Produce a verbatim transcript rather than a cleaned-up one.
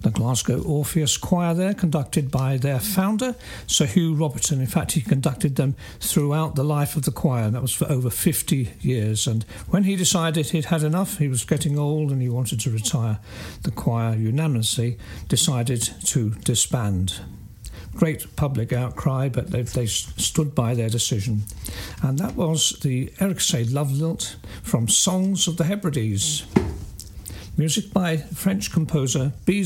the Glasgow Orpheus Choir there, conducted by their founder, Sir Hugh Robertson. In fact, he conducted them throughout the life of the choir, and that was for over fifty years. And when he decided he'd had enough, he was getting old and he wanted to retire, the choir unanimously decided to disband. Great public outcry, but they, they stood by their decision. And that was the Eirksay Love Lilt from Songs of the Hebrides. Music by French composer B.